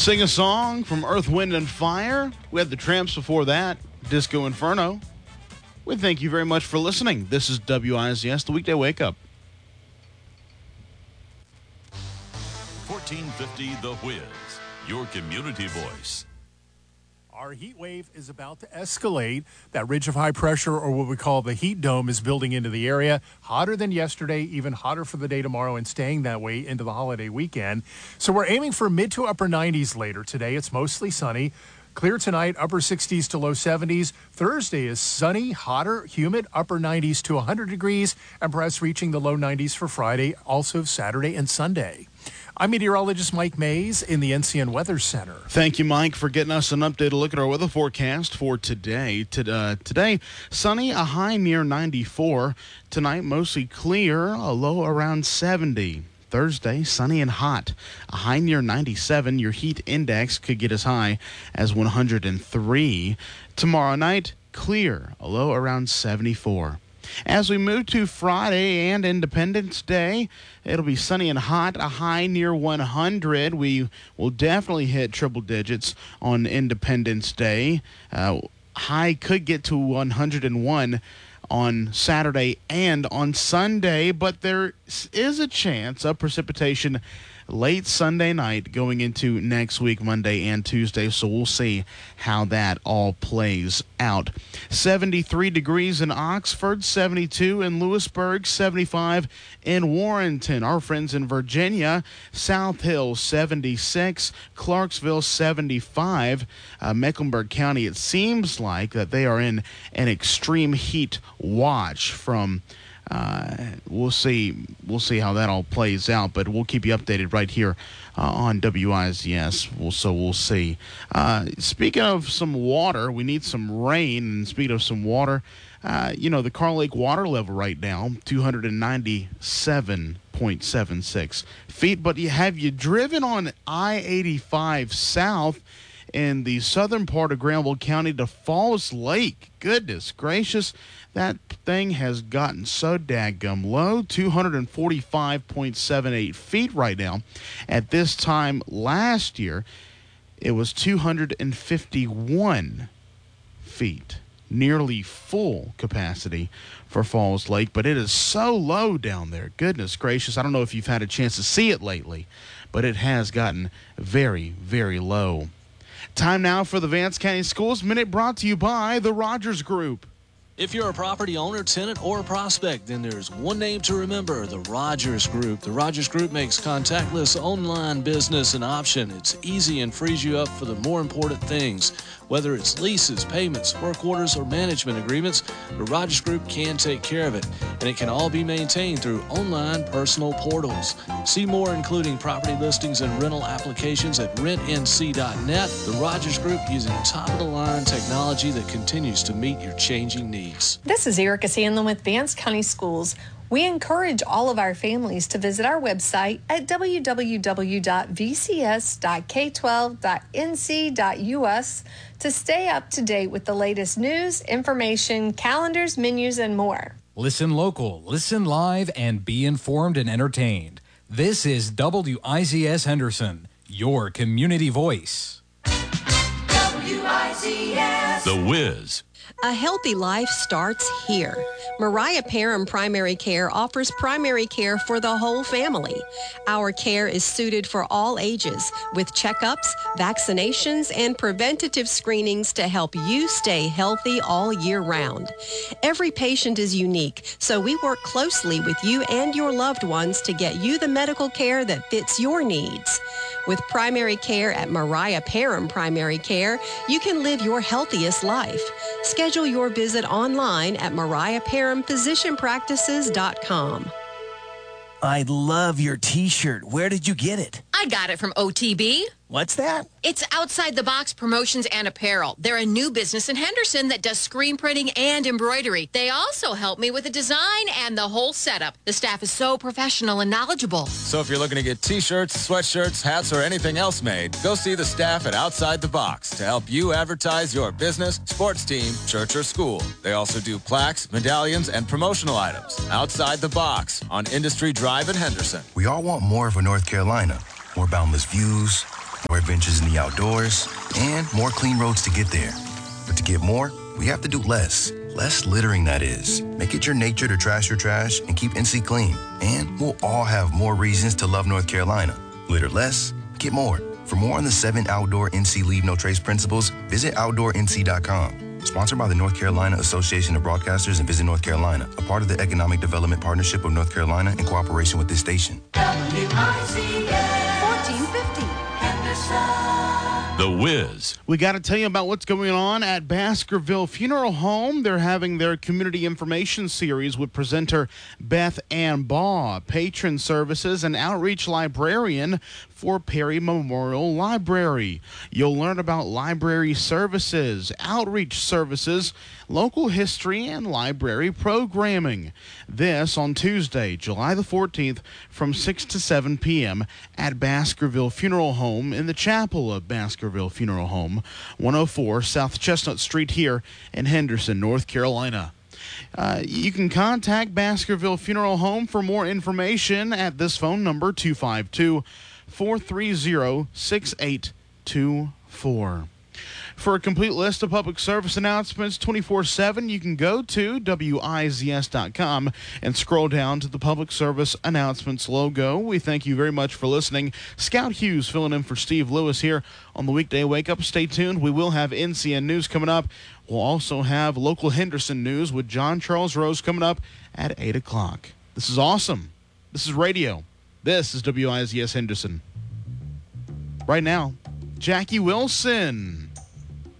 Sing a Song from Earth, Wind, and Fire. We had the Tramps before that, Disco Inferno. We thank you very much for listening. This is WIZS, the Weekday Wake Up. 1450 The Whiz, your community voice. Our heat wave is about to escalate. That ridge of high pressure, or what we call the heat dome, is building into the area. Hotter than yesterday, even hotter for the day tomorrow, and staying that way into the holiday weekend. So we're aiming for mid to upper 90s later today. It's mostly sunny. Clear tonight, upper 60s to low 70s. Thursday is sunny, hotter, humid, upper 90s to 100 degrees, and perhaps reaching the low 90s for Friday, also Saturday and Sunday. I'm meteorologist Mike Mays in the NCN Weather Center. Thank you, Mike, for getting us an updated look at our weather forecast for today. Today, sunny, a high near 94. Tonight, mostly clear, a low around 70. Thursday, sunny and hot, a high near 97. Your heat index could get as high as 103. Tomorrow night, clear, a low around 74. As we move to Friday and Independence Day, it'll be sunny and hot, a high near 100. We will definitely hit triple digits on Independence Day. High could get to 101 on Saturday and on Sunday, but there is a chance of precipitation late Sunday night going into next week, Monday and Tuesday, so we'll see how that all plays out. 73 degrees in Oxford, 72 in Lewisburg, 75 in Warrenton. Our friends in Virginia, South Hill, 76, Clarksville, 75. Mecklenburg County, it seems like that they are in an extreme heat watch from we'll see how that all plays out, but we'll keep you updated right here on WIZS. We'll see. Speaking of some water, we need some rain. And speaking of some water, the Carl Lake water level right now, 297.76 feet. But have you driven on I-85 south in the southern part of Granville County to Falls Lake? Goodness gracious. That thing has gotten so daggum low, 245.78 feet right now. At this time last year, it was 251 feet, nearly full capacity for Falls Lake, but it is so low down there. Goodness gracious. I don't know if you've had a chance to see it lately, but it has gotten very, very low. Time now for the Vance County Schools Minute, brought to you by the Rogers Group. If you're a property owner, tenant, or prospect, then there's one name to remember, the Rogers Group. The Rogers Group makes contactless online business an option. It's easy and frees you up for the more important things. Whether it's leases, payments, work orders, or management agreements, the Rogers Group can take care of it. And it can all be maintained through online personal portals. See more, including property listings and rental applications, at rentnc.net. The Rogers Group, using top-of-the-line technology that continues to meet your changing needs. This is Erica Sandlin with Vance County Schools. We encourage all of our families to visit our website at www.vcs.k12.nc.us to stay up to date with the latest news, information, calendars, menus, and more. Listen local, listen live, and be informed and entertained. This is WIZS Henderson, your community voice. WIZS. The Whiz. A healthy life starts here. Mariah Parham Primary Care offers primary care for the whole family. Our care is suited for all ages, with checkups, vaccinations, and preventative screenings to help you stay healthy all year round. Every patient is unique, so we work closely with you and your loved ones to get you the medical care that fits your needs. With primary care at Mariah Parham Primary Care, you can live your healthiest life. Schedule your visit online at mariahparhamphysicianpractices.com. I love your t-shirt. Where did you get it? I got it from OTB. What's that? It's Outside the Box Promotions and Apparel. They're a new business in Henderson that does screen printing and embroidery. They also help me with the design and the whole setup. The staff is so professional and knowledgeable. So if you're looking to get t-shirts, sweatshirts, hats, or anything else made, go see the staff at Outside the Box to help you advertise your business, sports team, church, or school. They also do plaques, medallions, and promotional items. Outside the Box on Industry Drive in Henderson. We all want more of a North Carolina. More boundless views, more adventures in the outdoors, and more clean roads to get there. But to get more, we have to do less. Less littering, that is. Make it your nature to trash your trash and keep NC clean. And we'll all have more reasons to love North Carolina. Litter less, get more. For more on the 7 Outdoor NC Leave No Trace principles, visit OutdoorNC.com. Sponsored by the North Carolina Association of Broadcasters and Visit North Carolina, a part of the Economic Development Partnership of North Carolina in cooperation with this station. WICS 1450 Henderson. The Wiz. We got to tell you about what's going on at Baskerville Funeral Home. They're having their community information series with presenter Beth Ann Baugh, patron services and outreach librarian for Perry Memorial Library. You'll learn about library services, outreach services, local history, and library programming. This on Tuesday, July the 14th from 6 to 7 p.m. at Baskerville Funeral Home in the chapel of Baskerville Funeral Home, 104 South Chestnut Street here in Henderson, North Carolina. You can contact Baskerville Funeral Home for more information at this phone number, 252-430-6824. For a complete list of public service announcements 24/7, you can go to WIZS.com and scroll down to the public service announcements logo. We thank you very much for listening. Scout Hughes filling in for Steve Lewis here on the weekday wake up. Stay tuned. We will have NCN news coming up. We'll also have local Henderson news with John Charles Rose coming up at 8 o'clock. This is awesome. This is radio. This is WIZS Henderson. Right now, Jackie Wilson.